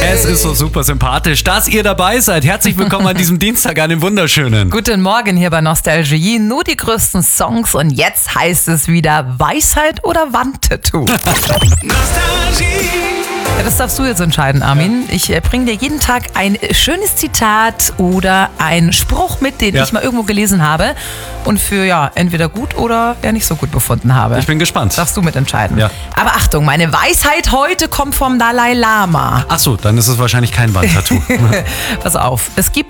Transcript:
Es ist so super sympathisch, dass ihr dabei seid. Herzlich willkommen an diesem Dienstag, an dem wunderschönen. Guten Morgen hier bei Nostalgie. Nur die größten Songs und jetzt heißt es wieder Weisheit oder Wandtattoo. Ja, das darfst du jetzt entscheiden, Armin. Ich bringe dir jeden Tag ein schönes Zitat oder einen Spruch mit, den ich mal irgendwo gelesen habe und für entweder gut oder nicht so gut befunden habe. Ich bin gespannt. Darfst du mitentscheiden. Ja. Aber Achtung, meine Weisheit heute kommt vom Dalai Lama. Achso, dann ist es wahrscheinlich kein Wandtattoo. Pass auf, es gibt